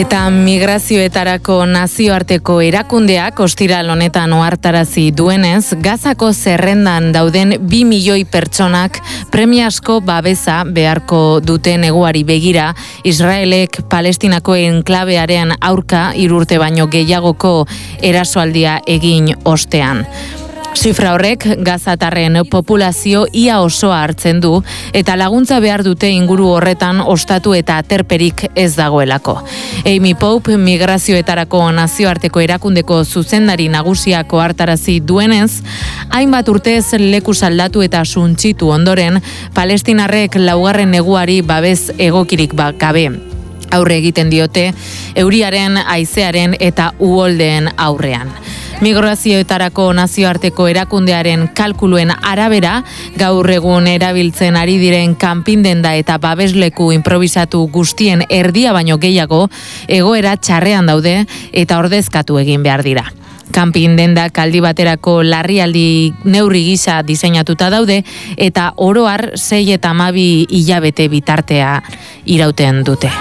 Eta migrazioetarako nazioarteko erakundeak ostiral honetan ohartarazi duenez, Gazako zerrendan dauden 2 milioi pertsonak premiazko babesa beharko dute neguari begira, Israelek Palestinako enklabearen aurka 3 urte baino gehiagoko erasoaldia egin ostean. Zifra horrek gazatarren populazio ia osoa hartzen du eta laguntza behar dute inguru horretan ostatu eta aterperik ez dagoelako. Amy Pope migrazioetarako nazioarteko erakundeko zuzendari nagusiako hartarazi duenez, hainbat urtez lekuz aldatu eta suntsitu ondoren, palestinarrek 4. neguari babes egokirik gabe aurre egiten diote euriaren, haizearen eta uholdeen aurrean. Migrazioetarako nazioarteko erakundearen kalkuluen arabera, gaur egun erabiltzen ari diren kanpindenda eta babesleku improvisatu guztien erdia baino gehiago egoera txarrean daude eta ordezkatu egin behar dira. Kanpindendak aldi baterako larrialdi neurri gisa diseinatuta daude eta oro har 6 eta 12 hilabete bitartea irauten dute.